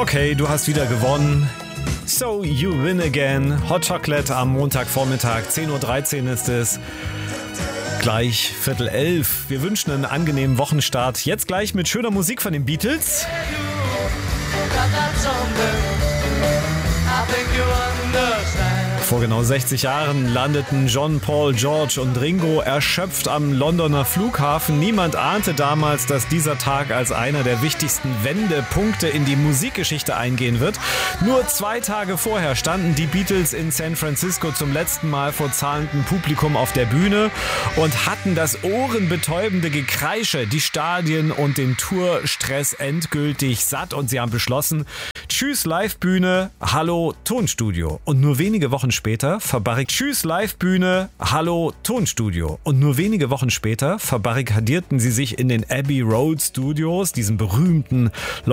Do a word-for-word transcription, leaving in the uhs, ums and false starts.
Okay, du hast wieder gewonnen. So you win again. Hot Chocolate am Montagvormittag, zehn Uhr dreizehn ist es. Gleich Viertel elf. Wir wünschen einen angenehmen Wochenstart. Jetzt gleich mit schöner Musik von den Beatles. Vor genau sechzig Jahren landeten John, Paul, George und Ringo erschöpft am Londoner Flughafen. Niemand ahnte damals, dass dieser Tag als einer der wichtigsten Wendepunkte in die Musikgeschichte eingehen wird. Nur zwei Tage vorher standen die Beatles in San Francisco zum letzten Mal vor zahlendem Publikum auf der Bühne und hatten das ohrenbetäubende Gekreische, die Stadien und den Tourstress endgültig satt. Und sie haben beschlossen, tschüss Livebühne, hallo Tonstudio. Und nur wenige Wochen später verbarrik Tschüss Livebühne, hallo Tonstudio. Und nur wenige Wochen später verbarrikadierten sie sich in den Abbey Road Studios, diesem berühmten